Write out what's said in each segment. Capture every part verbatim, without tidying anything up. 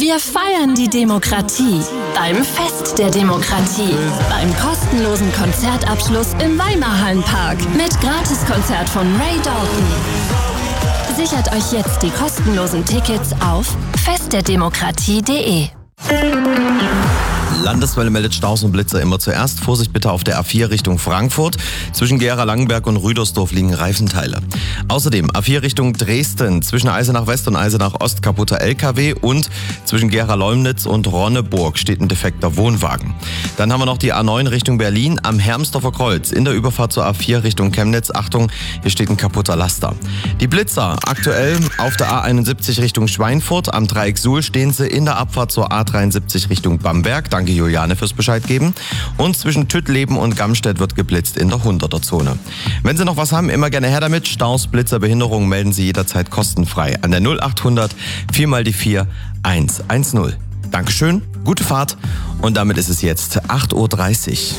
Wir feiern die Demokratie beim Fest der Demokratie, beim kostenlosen Konzertabschluss im Weimarhallenpark mit Gratiskonzert von Ray Dalton. Sichert euch jetzt die kostenlosen Tickets auf festderdemokratie punkt de. Landeswelle meldet Staus und Blitzer immer zuerst. Vorsicht bitte auf der A vier Richtung Frankfurt. Zwischen Gera-Langenberg und Rüdersdorf liegen Reifenteile. Außerdem A vier Richtung Dresden. Zwischen Eisenach West und Eisenach Ost kaputter L K W. Und zwischen Gera-Leumnitz und Ronneburg steht ein defekter Wohnwagen. Dann haben wir noch die A neun Richtung Berlin am Hermsdorfer Kreuz. In der Überfahrt zur A vier Richtung Chemnitz. Achtung, hier steht ein kaputter Laster. Die Blitzer aktuell auf der A einundsiebzig Richtung Schweinfurt. Am Dreieck Suhl stehen sie in der Abfahrt zur A dreiundsiebzig Richtung Bamberg. Danke Juliane fürs Bescheid geben. Und zwischen Tüttleben und Gamstedt wird geblitzt in der hunderter-Zone. Wenn Sie noch was haben, immer gerne her damit. Staus, Blitzer, Behinderungen melden Sie jederzeit kostenfrei an der null achthundert vier mal die vier eins eins null. Dankeschön, gute Fahrt und damit ist es jetzt acht Uhr dreißig.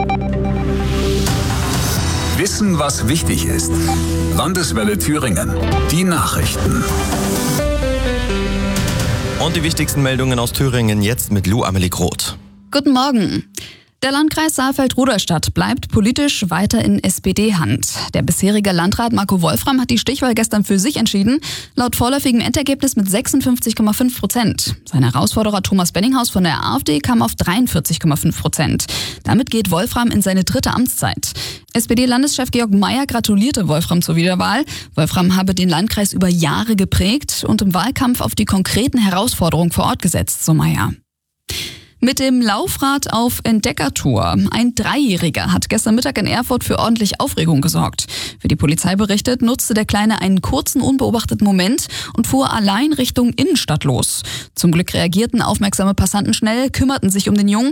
Wissen, was wichtig ist. Landeswelle Thüringen. Die Nachrichten. Und die wichtigsten Meldungen aus Thüringen jetzt mit Lou Amelie Groth. Guten Morgen. Der Landkreis Saalfeld-Rudolstadt bleibt politisch weiter in S P D-Hand. Der bisherige Landrat Marco Wolfram hat die Stichwahl gestern für sich entschieden, laut vorläufigem Endergebnis mit sechsundfünfzig Komma fünf Prozent. Sein Herausforderer Thomas Benninghaus von der AfD kam auf dreiundvierzig Komma fünf Prozent. Damit geht Wolfram in seine dritte Amtszeit. S P D-Landeschef Georg Mayer gratulierte Wolfram zur Wiederwahl. Wolfram habe den Landkreis über Jahre geprägt und im Wahlkampf auf die konkreten Herausforderungen vor Ort gesetzt, so Mayer. Mit dem Laufrad auf Entdeckertour. Ein Dreijähriger hat gestern Mittag in Erfurt für ordentlich Aufregung gesorgt. Wie die Polizei berichtet, nutzte der Kleine einen kurzen, unbeobachteten Moment und fuhr allein Richtung Innenstadt los. Zum Glück reagierten aufmerksame Passanten schnell, kümmerten sich um den Jungen